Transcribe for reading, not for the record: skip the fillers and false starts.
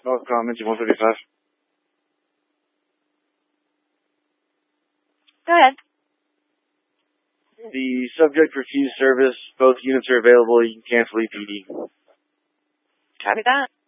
North Commons, 155. Go ahead. The subject refused service. Both units are available. You can cancel EPD. Copy that.